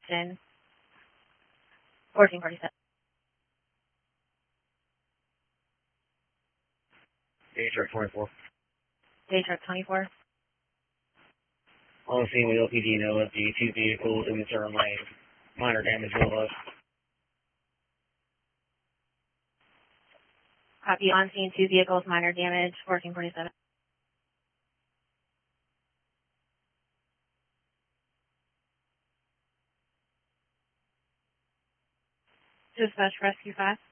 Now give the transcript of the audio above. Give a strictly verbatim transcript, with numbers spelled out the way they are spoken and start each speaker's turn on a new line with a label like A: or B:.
A: Action. fourteen forty-seven.
B: Day truck twenty-four.
A: Day truck twenty-four.
B: On scene with L P D and L F D, two vehicles in the turn lane. Minor damage, no loss.
A: Copy. On scene, two vehicles, minor damage, fourteen forty-seven. Dispatch Rescue five.